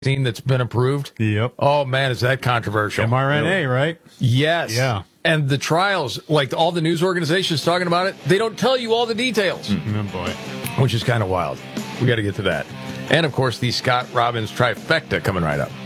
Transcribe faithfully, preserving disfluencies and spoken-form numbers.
that's been approved. Yep. Oh, man, is that controversial. M R N A, right? Yes. Yeah. And the trials, like all the news organizations talking about it, they don't tell you all the details. Mm-hmm. Oh, boy. Which is kind of wild. We got to get to that. And, of course, the Scott Robbins trifecta coming right up.